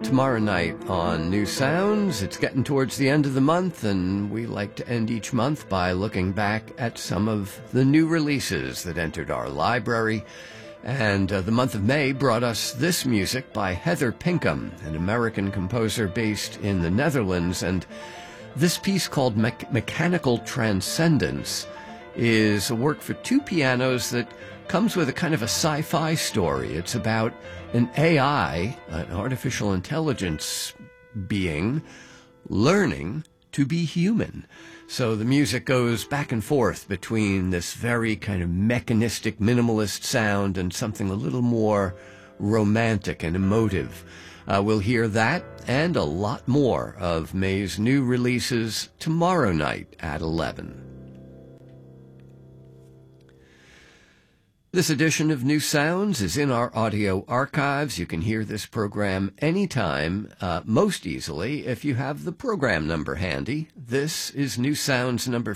tomorrow night on New Sounds. It's getting towards the end of the month, and we like to end each month by looking back at some of the new releases that entered our library. And the month of May brought us this music by Heather Pinkham, an American composer based in the Netherlands. And this piece called Mechanical Transcendence is a work for two pianos that comes with a kind of a sci-fi story. It's about an AI, an artificial intelligence being, learning to be human. So the music goes back and forth between this very kind of mechanistic, minimalist sound and something a little more romantic and emotive. We'll hear that and a lot more of May's new releases tomorrow night at 11. This edition of New Sounds is in our audio archives. You can hear this program anytime, most easily if you have the program number handy. This is New Sounds number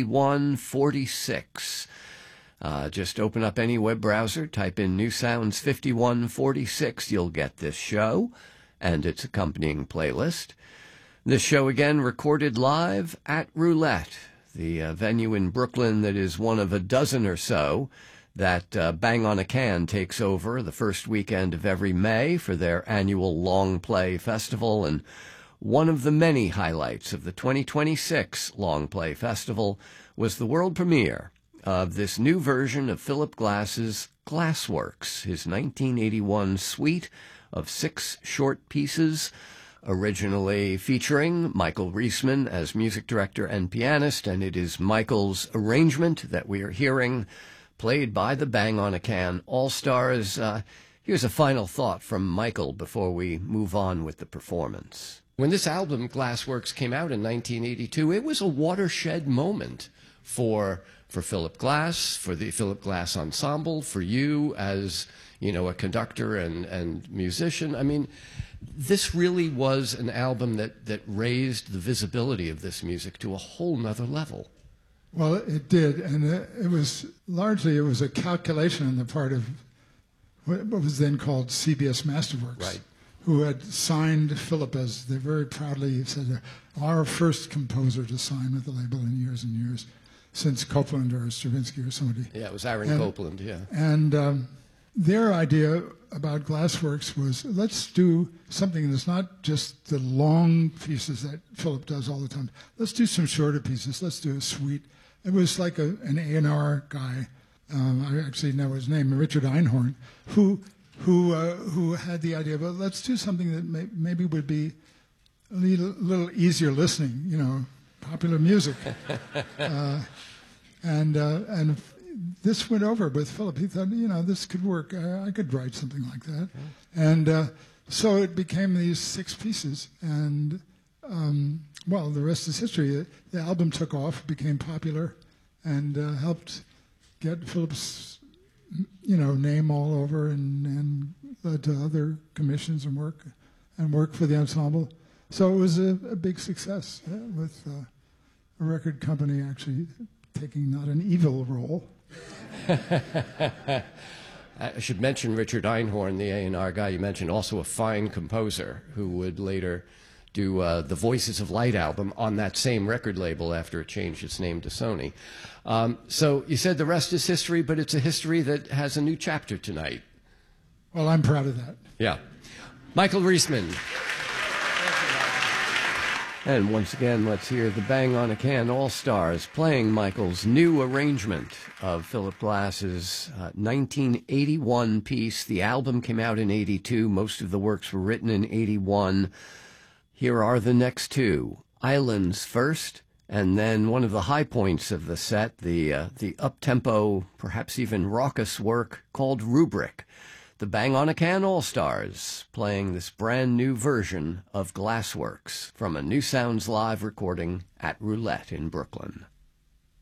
5146. Just open up any web browser, type in New Sounds 5146. You'll get this show and its accompanying playlist. This show, again, recorded live at Roulette, the venue in Brooklyn that is one of a dozen or so that Bang on a Can takes over the first weekend of every May for their annual Long Play Festival. And one of the many highlights of the 2026 Long Play Festival was the world premiere of this new version of Philip Glass's Glassworks, his 1981 suite of 6 short pieces, originally featuring Michael Riesman as music director and pianist. And it is Michael's arrangement that we are hearing, played by the Bang on a Can All-Stars. Here's a final thought from Michael before we move on with the performance. When this album, Glassworks, came out in 1982, it was a watershed moment for Philip Glass, for the Philip Glass Ensemble, for you as, a conductor and musician. I mean, this really was an album that raised the visibility of this music to a whole nother level. Well, it did, and it was a calculation on the part of what was then called CBS Masterworks, right, who had signed Philip, as they very proudly said, our first composer to sign with the label in years and years, since Copland or Stravinsky or somebody. Yeah, it was Aaron Copland, yeah. And their idea about Glassworks was, let's do something that's not just the long pieces that Philip does all the time. Let's do some shorter pieces. Let's do a suite. It was like an A&R guy, I actually know his name, Richard Einhorn, who had the idea, well, let's do something that maybe would be a little easier listening, popular music. And this went over with Philip. He thought, this could work. I could write something like that. And so it became these 6 pieces. And well, the rest is history. The album took off, became popular, and helped get Philip's, name all over, and led to other commissions and work for the ensemble. So it was a big success with a record company actually taking not an evil role. I should mention Richard Einhorn, the A&R guy you mentioned, also a fine composer who would later do the Voices of Light album on that same record label after it changed its name to Sony. So you said the rest is history, but it's a history that has a new chapter tonight. Well, I'm proud of that. Yeah. Michael Riesman. And once again, let's hear the Bang on a Can All-Stars playing Michael's new arrangement of Philip Glass's 1981 piece. The album came out in 82. Most of the works were written in 81. Here are the next 2. Islands first, and then one of the high points of the set, the up-tempo, perhaps even raucous work called Rubric. The Bang on a Can All-Stars playing this brand new version of Glassworks from a New Sounds Live recording at Roulette in Brooklyn.